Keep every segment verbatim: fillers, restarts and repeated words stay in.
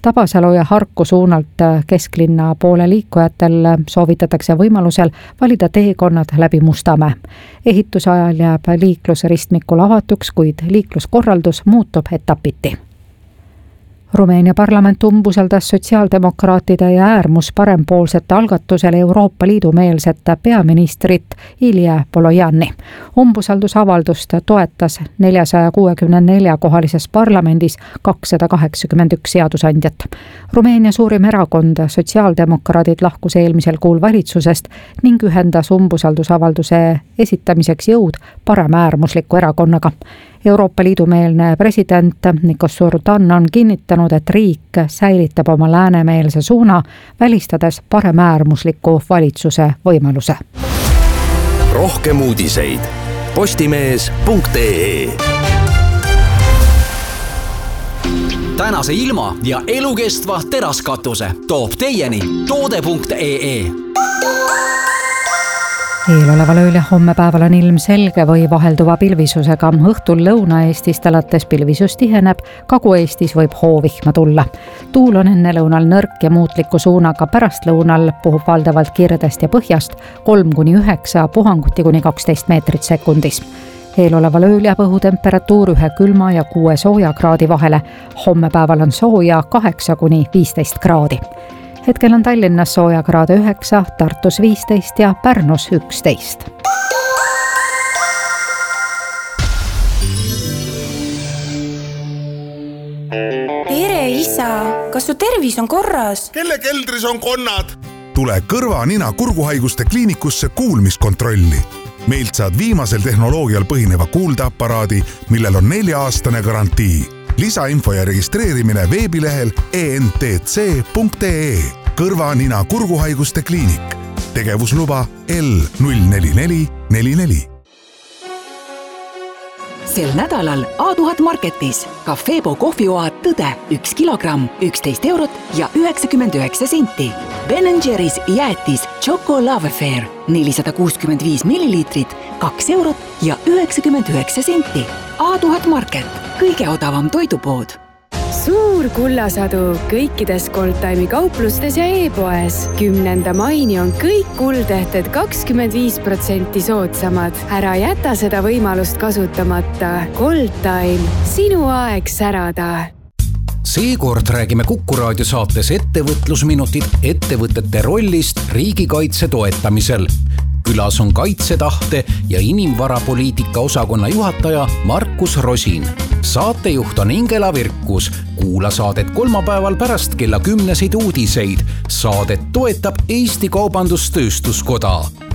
Tabasalu ja Harku suunalt kesklinna poole liikujatel soovitatakse võimalusel valida teekonnad läbi Mustamäe. Ehituse ajal jääb liiklus ristmikul avatuks, kuid liikluskorraldus muutub etapiti. Rumeenia parlament umbusaldas sotsiaaldemokraatide ja äärmus parempoolsete algatusel Euroopa Liidu meelset peaministrit Ilja Polojani. Umbusaldusavaldust toetas neljsasaja kuuekümne nelja kohalises parlamendis kakssada kaheksakümmend üks seadusandjat. Rumeenia suurim erakond, sotsiaaldemokraadid, lahkus eelmisel kuul valitsusest ning ühendas umbusaldusavalduse esitamiseks jõud paremäärmusliku erakonnaga. Euroopa Liidu meelne president Nikos Surdan on kinnitanud, et riik säilitab oma läänemeelse suuna, välistades paremäärmusliku valitsuse võimaluse. Rohkem uudiseid postimees punkt ee. Tänase ilma ja elukestva teraskatuse toob teieni toode punkt ee. Eeloleval ööl ja homme päeval on ilm selge või vahelduva pilvisusega. Õhtul Lõuna-Eestist alates pilvisus tiheneb, Kagu-Eestis võib hoovihma tulla. Tuul on enne lõunal nõrk ja muutliku suunaga, pärast lõunal puhub valdavalt kirdest ja põhjast kolm kuni üheksa, puhanguti kuni kaksteist meetrit sekundis. Eeloleval ööl jääb õhutemperatuur ühe külma ja kuue sooja kraadi vahele. Homme päeval on sooja kaheksa kuni viisteist kraadi. Hetkel on Tallinnas sooja kraade üheksa, Tartus viisteist ja Pärnus üksteist. Tere isa, kas su tervis on korras? Kelle keldris on konnad? Tule kõrva, nina, kurguhaiguste kliinikusse kuulmiskontrolli. Meilt saad viimasel tehnoloogial põhineva kuuldeaparaadi, millel on nelja-aastane garantii. Lisainfo ja registreerimine veebilehel e n t c punkt e e. Kõrva, nina, kurguhaiguste kliinik. Tegevusluba L null neli neli neli neli. Sel nädalal A tuhat Marketis Cafebo kohvioad Tõde üks kilogramm, üksteist eurot ja üheksakümmend üheksa senti. Ben and Jerry's jäätis Choco Love Affair nelisada kuuskümmend viis milliliitrit, kaks eurot ja üheksakümmend üheksa senti. A tuhat Market, kõige odavam toidupood. Suur kullasadu kõikides Goldtime'i kauplustes ja e-poes. Kümnenda maini on kõik kuldehted kakskümmend viis protsenti soodsamad. Ära jäta seda võimalust kasutamata. Goldtime, sinu aeg särada. Seekord räägime Kuku raadio saates ettevõtlusminutid ettevõtete rollist riigikaitse toetamisel. Külas on kaitsetahte ja inimvarapoliitika osakonna juhataja Markus Rosin. Saatejuht on Ingela Virkus. Kuula saadet kolmapäeval pärast kella kümneseid uudiseid. Saadet toetab Eesti Kaubandus-Tööstuskoda.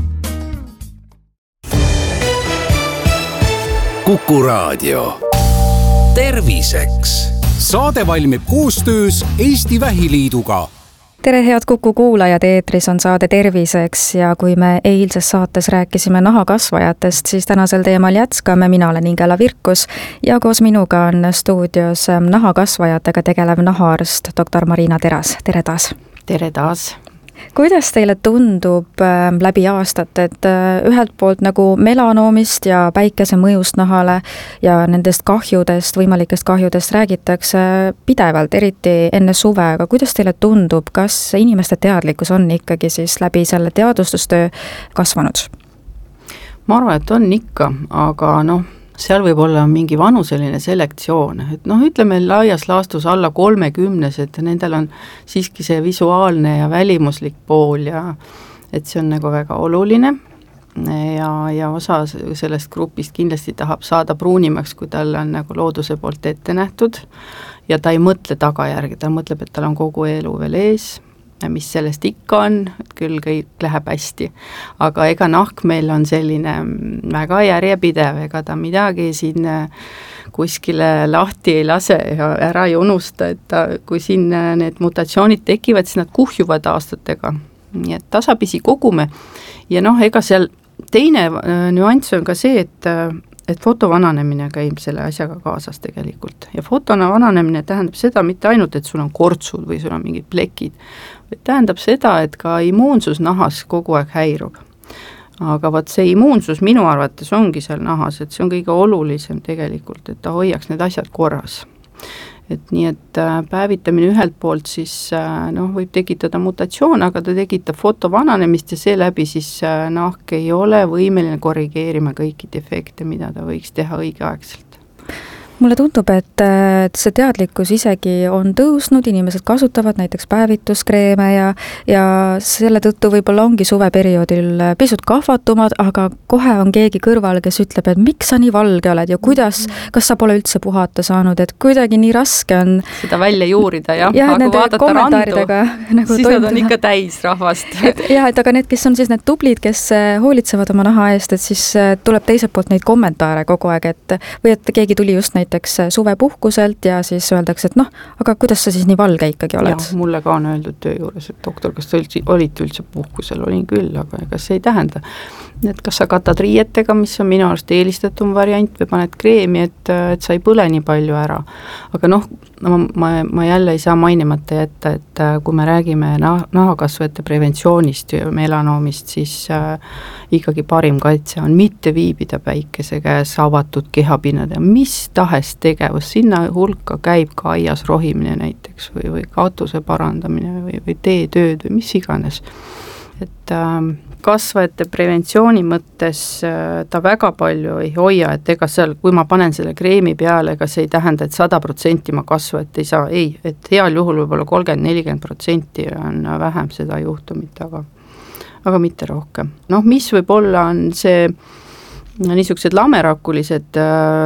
Kuku raadio. Terviseks. Saade valmib koostöös Eesti Vähiliiduga. Tere, head Kuku kuulajad, eetris on saade Terviseks ja kui me eilses saates rääkisime nahakasvajatest, siis tänasel teemal jätkame. Mina olen Ingela Virkus ja koos minuga on stuudios nahakasvajatega tegelev nahaarst doktor Marina Teras. Tere taas! Tere taas! Kuidas teile tundub läbi aastat, et ühelt poolt nagu melanoomist ja päikese mõjust nahale ja nendest kahjudest, võimalikest kahjudest räägitakse pidevalt, eriti enne suve, aga kuidas teile tundub, kas inimeste teadlikkus on ikkagi siis läbi selle teadustustöö kasvanud? Ma arvan, et on ikka, aga noh, seal võib olla mingi vanuseline selektsioon, et noh, ütleme laias laastus alla kolmekümnesed, nendel on siiski see visuaalne ja välimuslik pool ja et see on nagu väga oluline ja, ja osa sellest grupist kindlasti tahab saada pruunimaks, kui tal on nagu looduse poolt ette nähtud ja ta ei mõtle tagajärgi, ta mõtleb, et tal on kogu elu veel ees, mis sellest ikka on, et küll kõik läheb hästi. Aga ega nahk meil on selline väga järjepidev, ega ta midagi siin kuskile lahti ei lase ja ära ei unusta, et ta, kui siin need mutatsioonid tekivad, siis nad kuhjuvad aastatega. Nii et tasapisi kogume. Ja noh, ega seal teine nüanss on ka see, et et fotovananemine käib selle asjaga kaasas tegelikult. Ja fotovananemine tähendab seda mitte ainult, et sul on kortsud või sul on mingid plekid, vaid tähendab seda, et ka immuunsus nahas kogu aeg häirub. Aga vaat see immuunsus minu arvates ongi seal nahas, et see on kõige olulisem tegelikult, et ta hoiaks need asjad korras. et nii, et päevitamine ühelt poolt siis noh, võib tekitada mutatsioon, aga ta tekitab fotovananemist ja seeläbi siis nahk ei ole võimeline korrigeerima kõiki defekte, mida ta võiks teha õigeaegselt. Mulle tundub, et, et see teadlikkus isegi on tõusnud, inimesed kasutavad näiteks päevituskreeme ja, ja selle tõttu võib-olla ongi suveperioodil pisut kahvatumad, aga kohe on keegi kõrval, kes ütleb, et miks sa nii valge oled ja kuidas, kas sa pole üldse puhata saanud, et kuidagi nii raske on seda välja juurida, jah, ja, aga vaadata randu, nagu siis nad on ikka täis rahvast. et, jah, et aga need, kes on siis need tublid, kes hoolitsevad oma naha eest, et siis tuleb teiselt poolt neid kommentaare kogu aeg, et või et keegi tuli just neid näiteks suvepuhkuselt ja siis öeldakse, et noh, aga kuidas sa siis nii valge ikkagi oled? Ja, mulle ka on öeldud töö juures, et doktor, kas te olite üldse puhkusel, olin küll, aga ega see ei tähenda. Et kas sa katad riietega, mis on minu arust eelistatum variant või paned kreemi, et, et sa ei põle nii palju ära. Aga noh, ma, ma, ma jälle ei saa mainimata jätta, et kui me räägime nah, nahakasvajate preventsioonist ja melanoomist, siis äh, ikkagi parim kaitse on mitte viibida päikese käes avatud kehapinnad ja mis tahes tegevus, sinna hulka käib ka aias rohimine näiteks või, või katuse parandamine või, või teetööd või mis iganes. Et äh, kasvajate preventsiooni mõttes äh, ta väga palju ei hoia, et ega seal, kui ma panen selle kreemi peale, ega see ei tähenda, et sada protsenti ma kasvajat ei saa, ei, et heal juhul võib-olla kolmkümmend nelikümmend protsenti on vähem seda juhtumit, aga, aga mitte rohkem. Noh, mis võib-olla on see no niisugused lamerakulised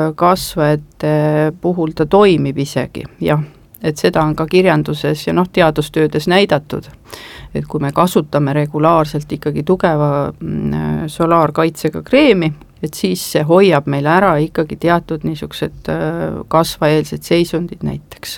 kasvajate puhul ta toimib isegi, jah, et seda on ka kirjanduses ja noh, teadustöödes näidatud, et kui me kasutame regulaarselt ikkagi tugeva solaarkaitsega kreemi, et siis see hoiab meil ära ikkagi teatud niisugused kasvaeelsed seisundid näiteks.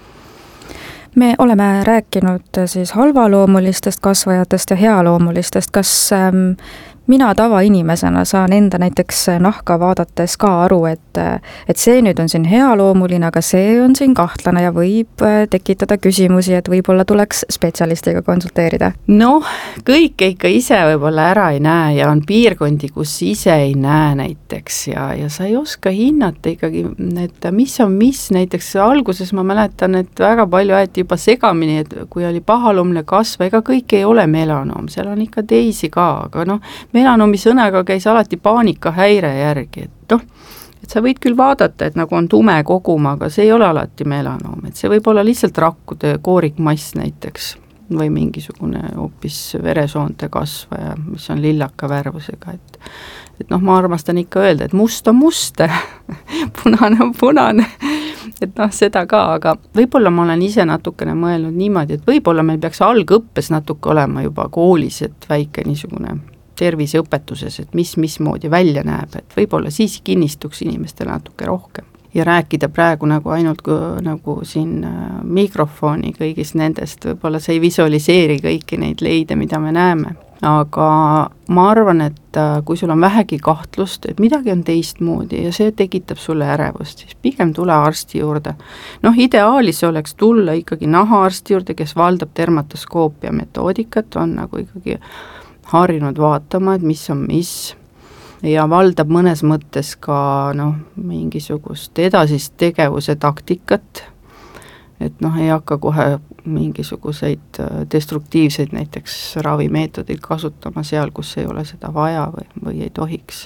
Me oleme rääkinud siis halvaloomulistest kasvajatest ja healoomulistest, kas ähm, mina tavainimesena saan enda näiteks nahka vaadates ka aru, et, et see nüüd on siin healoomuline, aga see on siin kahtlane ja võib tekitada küsimusi, et võib-olla tuleks spetsialistiga konsulteerida? Noh, kõike ikka ise võib-olla ära ei näe ja on piirkondi, kus ise ei näe näiteks ja, ja sa ei oska hinnata ikkagi, et mis on mis, näiteks alguses ma mäletan, et väga palju aeti juba segamini, et kui oli pahaloomne kasv, ega kõik ei ole melanoom, seal on ikka teisi ka, aga noh, melanoomi sõnaga käis alati paanikahäire järgi, et noh, et sa võid küll vaadata, et nagu on tume kogum, aga see ei ole alati melanoom, et see võib olla lihtsalt rakkude koorikmass näiteks või mingisugune hoopis veresoonte kasvaja, mis on lillaka värvusega, et et noh, ma armastan ikka öelda, et must on must, punane on punane, et noh, seda ka, aga võib-olla ma olen ise natukene mõelnud niimoodi, et võib-olla meil peaks algõppes natuke olema juba koolis, et väike niisugune terviseõpetuses, et mis, mismoodi välja näeb, et võib-olla siis kinnistuks inimestele natuke rohkem. Ja rääkida praegu nagu ainult nagu siin mikrofoni kõigist nendest, võib-olla see ei visualiseeri kõiki neid leide, mida me näeme. Aga ma arvan, et kui sul on vähegi kahtlust, et midagi on teistmoodi ja see tekitab sulle ärevust, siis pigem tule arsti juurde. Noh, ideaalis oleks tulla ikkagi nahaarsti juurde, kes valdab dermatoskoopia metoodikat, on nagu ikkagi harjunud vaatama, et mis on mis ja valdab mõnes mõttes ka noh, mingisugust edasist tegevuse taktikat, et noh, ei hakka kohe mingisuguseid destruktiivseid näiteks ravimeetodeid kasutama seal, kus ei ole seda vaja või, või ei tohiks.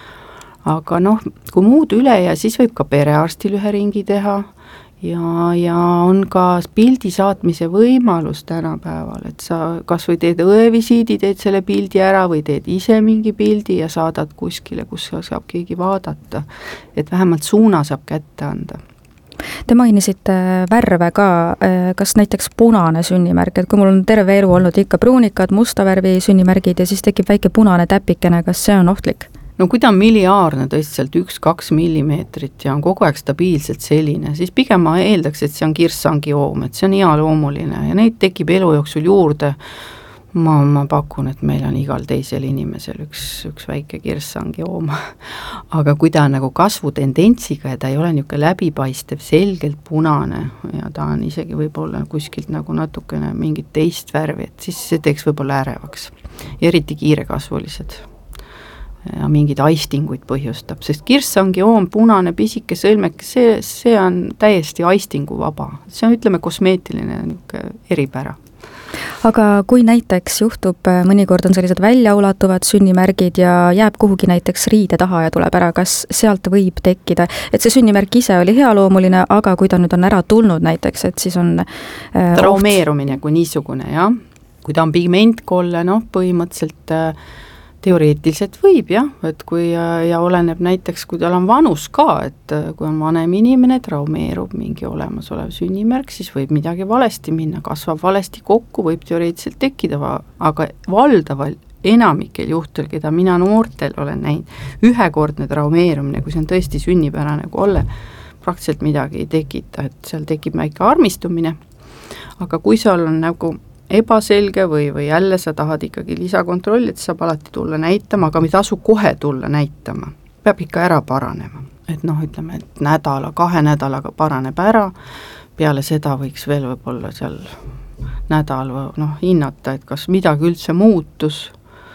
Aga noh, kui muud üle ja siis võib ka perearstil ühe ringi teha ja, ja on ka pildi saatmise võimalus tänapäeval, et sa kas või teed õevisiidi, teed selle pildi ära või teed ise mingi pildi ja saadad kuskile, kus saab keegi vaadata, et vähemalt suuna saab kätte anda. Te mainisite värve ka, kas näiteks punane sünnimärk, et kui mul on terve elu olnud ikka pruunikad, musta värvi sünnimärgid ja siis tekib väike punane täpikene, kas see on ohtlik? No kui ta on miliaarne tõesti üks-kaks millimeetrit ja on kogu aeg stabiilselt selline, siis pigem ma eeldaks, et see on kirssangioom, et see on ialoomuline ja neid tekib elu jooksul juurde. Ma, ma pakun, et meil on igal teisel inimesel üks, üks väike kirssangioom. Aga kui ta on nagu kasvutendentsiga ja ta ei ole niisugune läbipaistev, selgelt punane ja ta on isegi võib-olla kuskilt nagu natukene mingit teist värvi, et siis see teeks võib-olla ärevaks. Eriti kiirekasvulised. ja mingeid aistinguid põhjustab, sest kirssangioom, punane pisike sõlmek, see, see on täiesti aistinguvaba, see on, ütleme, kosmeetiline eripära. Aga kui näiteks juhtub, mõnikord on sellised väljaulatuvad sünnimärgid ja jääb kuhugi näiteks riide taha ja tuleb ära, kas sealt võib tekkida, et see sünnimärk ise oli healoomuline, aga kui ta nüüd on ära tulnud näiteks, et siis on äh, traumeerumine kui niisugune, jah. Kui ta on pigmentkolle, noh, põhimõtteliselt äh, teoreetiliselt võib, jah, et kui ja oleneb näiteks, kui tal on vanus ka, et kui on vanem inimene, traumeerub mingi olemasolev sünnimärk, siis võib midagi valesti minna, kasvab valesti kokku, võib teoreetiliselt tekkida, aga valdaval enamikel juhtul, keda mina noortel olen näinud, ühekordne traumeerumine, kui see on tõesti sünnipärane kolle, praktiliselt midagi ei tekita, et seal tekib väike armistumine, aga kui seal on nagu ebaselge või, või jälle sa tahad ikkagi lisakontrolli, et saab alati tulla näitama, aga ei tasu kohe tulla näitama, peab ikka ära paranema, et noh, ütleme, et nädala, kahe nädalaga paraneb ära, peale seda võiks veel võib-olla seal nädal noh, hinnata, et kas midagi üldse muutus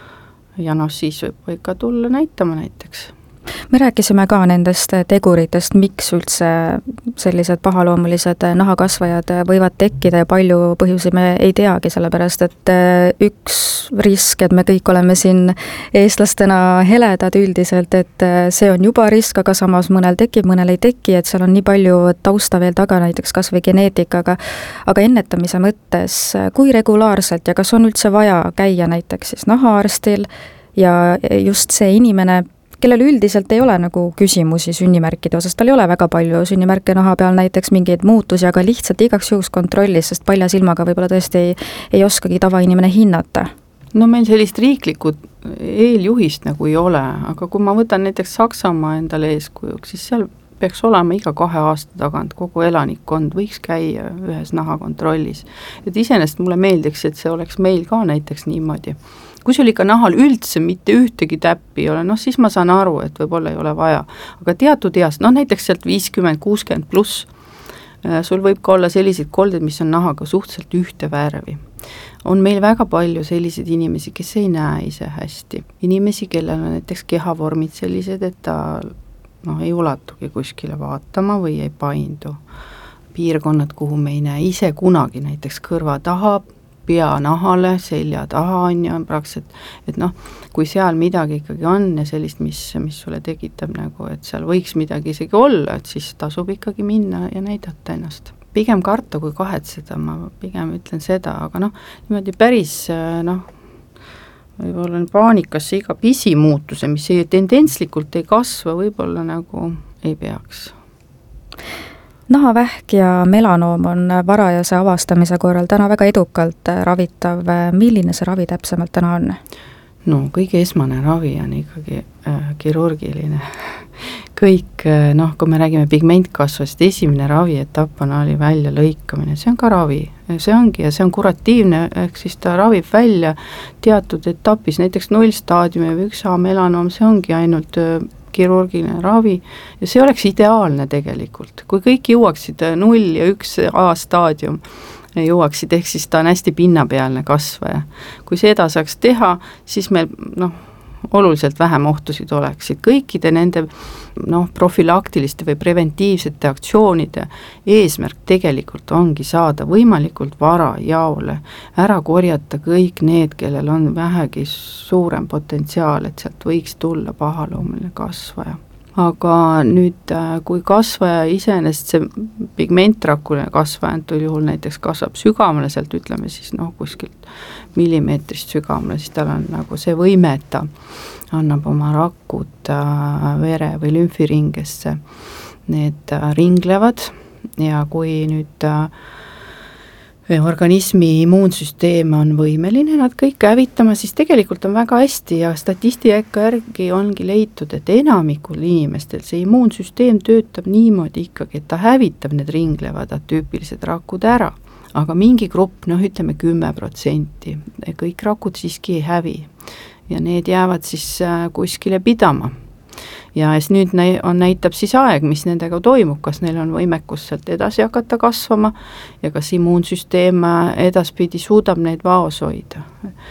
ja noh, siis võib ikka tulla näitama näiteks. Me rääkisime ka nendest teguritest, miks üldse sellised pahaloomulised nahakasvajad võivad tekkida ja palju põhjusi me ei teagi, sellepärast et üks risk, et me kõik oleme siin eestlastena heledad üldiselt, et see on juba risk, aga samas mõnel tekib, mõnel ei teki, et seal on nii palju tausta veel taga, näiteks kas või geneetikaga, aga ennetamise mõttes, kui regulaarselt ja kas on üldse vaja käia näiteks siis nahaarstil ja just see inimene, kellel üldiselt ei ole nagu küsimusi sünnimärkide osas, tal ei ole väga palju sünnimärke naha peal, näiteks mingeid muutusi, aga lihtsalt igaks juhuks kontrollis, sest palja silmaga võib-olla tõesti ei, ei oskagi tavainimene hinnata. No meil sellist riiklikku eeljuhist nagu ei ole, aga kui ma võtan näiteks Saksamaa endale eeskujuks, siis seal peaks olema iga kahe aasta tagant kogu elanikkond võiks käia ühes nahakontrollis. Et iseenesest mulle meeldiks, et see oleks meil ka näiteks niimoodi. Kui sul ikka nahal üldse mitte ühtegi täppi ei ole, noh siis ma saan aru, et võib-olla ei ole vaja. Aga teatud east, noh näiteks sealt viiskümmend kuuskümmend pluss, sul võib ka olla sellised kolded, mis on nahaga suhteliselt ühte värvi. On meil väga palju selliseid inimesi, kes ei näe ise hästi. Inimesi, kellel on näiteks kehavormid sellised, et ta noh, ei ulatugi kuskile vaatama või ei paindu. Piirkonnad, kuhu me ei näe ise kunagi, näiteks kõrva taha, pea nahale, selja taha on ju, on praktiliselt, et noh, kui seal midagi ikkagi on ja sellist, mis, mis sulle tekitab nagu, et seal võiks midagi isegi olla, et siis tasub ikkagi minna ja näidata ennast. Pigem karta kui kahetseda, ma pigem ütlen seda, aga noh, niimoodi päris noh, võib-olla paanikasse iga pisimuutuse, mis ei, tendentslikult ei kasva, võib-olla nagu ei peaks. Nahavähk ja melanoom on varajase avastamise korral täna väga edukalt ravitav. Milline see ravi täpsemalt täna on? No kõige esmane ravi on ikkagi äh, kirurgiline. Kõik, noh, kui me räägime pigmentkasvust, esimene ravi etapp on oli välja lõikamine, see on ka ravi, see ongi ja see on kuratiivne, ehk siis ta ravib välja teatud etapis, näiteks nullstaadiumi või üks A melanoom, see ongi ainult kirurgiline ravi ja see oleks ideaalne tegelikult, kui kõik jõuaksid null ja üks A staadium jõuaksid, ehk siis ta on hästi pinnapealne kasvaja. Kui seda saaks teha, siis meil noh, oluliselt vähem ohtusid oleksid. Kõikide nende noh, profülaktiliste või preventiivsete aktsioonide eesmärk tegelikult ongi saada võimalikult vara jaole, ära korjata kõik need, kellel on vähegi suurem potentsiaal, et sealt võiks tulla pahaloomuline kasvaja. Aga nüüd, kui kasvaja iseenesest see pigmentrakuline kasvaja, antud juhul näiteks kasvab sügavamale, sealt ütleme siis noh, kuskilt millimeetrist sügavamale, siis tal on nagu see võime, et ta annab oma rakud vere või lümfiringesse, need ringlevad ja kui nüüd organismi immuunsüsteem on võimeline nad kõik hävitama, siis tegelikult on väga hästi ja statistika järgi ongi leitud, et enamikul inimestel see immuunsüsteem töötab niimoodi ikkagi, et ta hävitab need ringlevad atüüpilised rakud ära, aga mingi grupp, noh ütleme kümme protsenti, kõik rakud siiski ei hävi ja need jäävad siis kuskile pidama. Ja siis nüüd on, näitab siis aeg, mis nendega toimub, kas neil on võimekus sealt edasi hakata kasvama ja kas immuunsüsteem edaspidi suudab neid vaos hoida.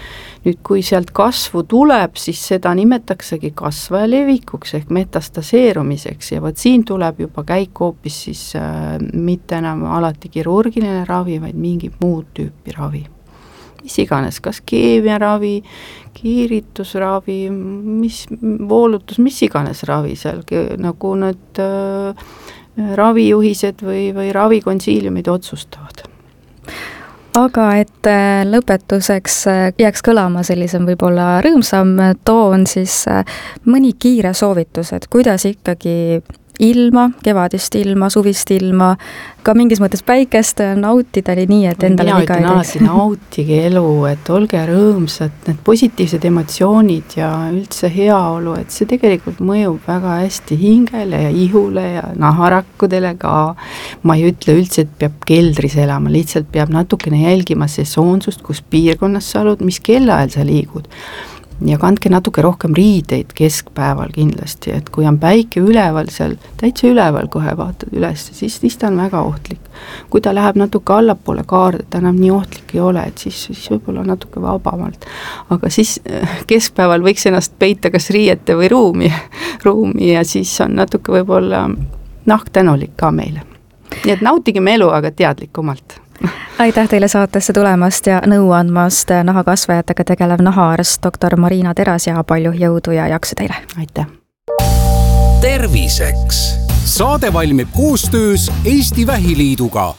nüüd kui sealt kasvu tuleb, siis seda nimetaksegi kasvaja levikuks ehk metastaseerumiseks ja vot siin tuleb juba käik hoopis siis äh, mitte enam alati kirurgiline ravi, vaid mingi muud tüüpi ravi. Mis iganes, kas keemiaravi, kiiritusravi, mis voolutus, mis iganes ravi seal, nagu need äh, ravijuhised või, või ravikonsiiliumid otsustavad. Aga et lõpetuseks jääks kõlama sellisem võib-olla rõõmsam toon, siis mõni kiire soovitus, et kuidas ikkagi ilma, kevadist ilma, suvist ilma, ka mingis mõttes päikest nautida nii, et endale viga ei teeks. Nautige elu, et olge rõõmsad, need positiivsed emotsioonid ja üldse heaolu, et see tegelikult mõjub väga hästi hingele ja ihule ja naharakkudele ka. Ma ei ütle üldse, et peab keldris elama, lihtsalt peab natukene jälgima sesoonsust, kus piirkonnas sa olud, mis kellaajal sa liigud. Ja kandke natuke rohkem riideid keskpäeval kindlasti, et kui on päike üleval seal, täitsa üleval kohe vaatad üles, siis, siis ta on väga ohtlik. Kui ta läheb natuke allapoole kaarde, ta enam nii ohtlik ei ole, et siis, siis võib-olla natuke vabamalt. Aga siis keskpäeval võiks ennast peita kas riiete või ruumi, ruumi ja siis on natuke võib-olla nahk tänulik ka meile. Nii et nautigime elu, aga teadlikumalt. Aitäh teile saatesse tulemast ja nõu andmast nahakasvajatega tegelev nahaarst doktor Marina Teras ja palju jõudu ja jaksu teile. Aitäh. Terviseks. Saade valmib koostöös Eesti Vähiliiduga.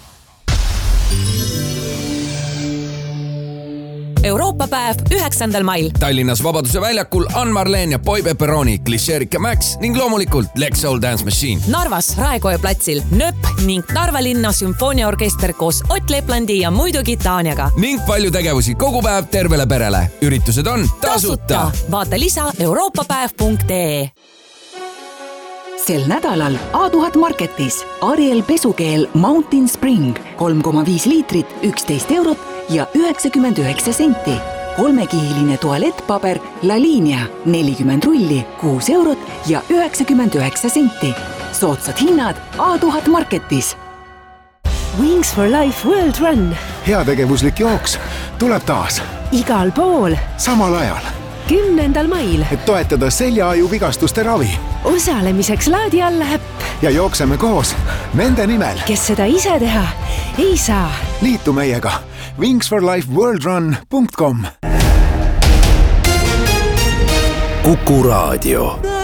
Euroopa päev üheksandal mail. Tallinnas Vabaduse väljakul Ann Marleen ja Boy Pepperoni, Klišerika Max ning loomulikult Lex Soul Dance Machine. Narvas Raekoja platsil Nöpp ning Narva linna sümfooniaorkester koos Ott Leplandi ja muidugi Taaniaga. Ning palju tegevusi kogu päev tervele perele. Üritused on tasuta. Vaata lisa euroopapäev punkt ee. Sel nädalal A tuhat Marketis Ariel pesukeel Mountain Spring kolm koma viis liitrit, üksteist eurot ja üheksakümmend üheksa senti. Kolmekihiline tualettpaber La Linea nelikümmend rulli, kuus eurot ja üheksakümmend üheksa senti. Soodsad hinnad A tuhat Marketis. Wings for Life World Run. Heategevuslik jooks tuleb taas. Igal pool. Samal ajal. Kümnendal mail. Et toetada seljaaju vigastuste ravi. Osalemiseks laadi alla äpp. Ja jookseme koos nende nimel. Kes seda ise teha ei saa. Liitu meiega wings for life world run punkt com. Kuku Raadio.